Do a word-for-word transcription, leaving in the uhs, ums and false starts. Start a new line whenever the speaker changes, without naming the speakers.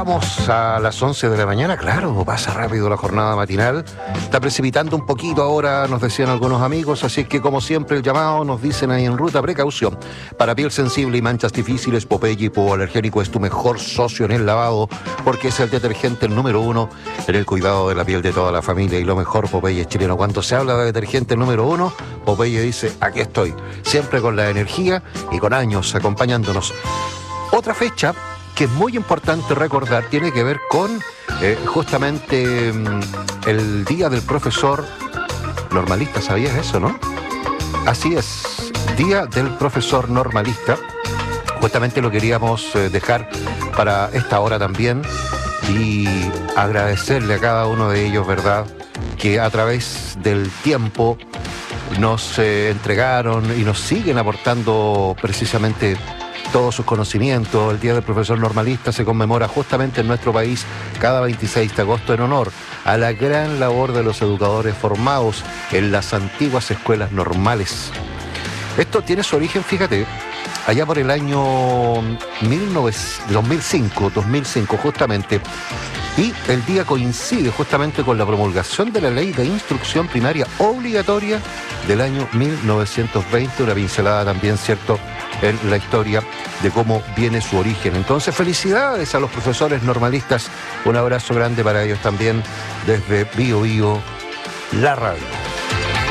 Llegamos a las once de la mañana, claro, pasa rápido la jornada matinal. Está precipitando un poquito ahora, nos decían algunos amigos, así que como siempre el llamado nos dicen ahí en ruta, precaución. Para piel sensible y manchas difíciles, Popeye hipoalergénico es tu mejor socio en el lavado, porque es el detergente número uno en el cuidado de la piel de toda la familia. Y lo mejor, Popeye es chileno. Cuando se habla de detergente número uno, Popeye dice, aquí estoy, siempre con la energía y con años acompañándonos. Otra fecha que es muy importante recordar tiene que ver con eh, justamente mm, el Día del Profesor Normalista. ¿Sabías eso, no? Así es, Día del Profesor Normalista. Justamente lo queríamos eh, dejar para esta hora también y agradecerle a cada uno de ellos, ¿verdad?, que a través del tiempo nos eh, entregaron y nos siguen aportando precisamente todos sus conocimientos. El Día del Profesor Normalista se conmemora justamente en nuestro país cada veintiséis de agosto en honor a la gran labor de los educadores formados en las antiguas escuelas normales. Esto tiene su origen, fíjate, allá por el año dos mil cinco justamente, y el día coincide justamente con la promulgación de la Ley de Instrucción Primaria Obligatoria del año mil novecientos veinte, una pincelada también, ¿cierto?, en la historia de cómo viene su origen. Entonces, felicidades a los profesores normalistas, un abrazo grande para ellos también desde Bío Bío, la radio.